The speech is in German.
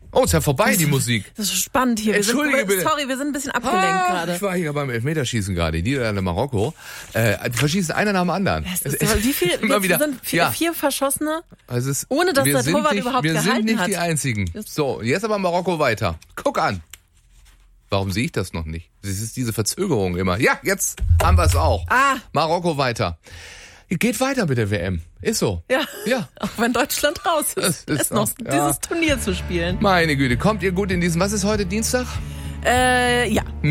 Oh, ist ja vorbei, die Musik. Das ist spannend hier. Entschuldige bitte. Sorry, wir sind ein bisschen abgelenkt gerade. Ich war hier beim Elfmeterschießen gerade, Niederlande, Marokko. Die verschießen einer nach dem anderen. Wie viel? Immer wieder. Sind vier Verschossene, Also ohne dass der Torwart überhaupt gehalten hat. Wir sind nicht die Einzigen. So, jetzt aber Marokko weiter. Guck an. Warum sehe ich das noch nicht? Das ist diese Verzögerung immer. Ja, jetzt haben wir es auch. Marokko weiter. Geht weiter mit der WM. Ist so. Ja. Auch wenn Deutschland raus ist. Es noch dieses Turnier zu spielen. Meine Güte, kommt ihr gut in diesen... Was ist heute, Dienstag? Ja.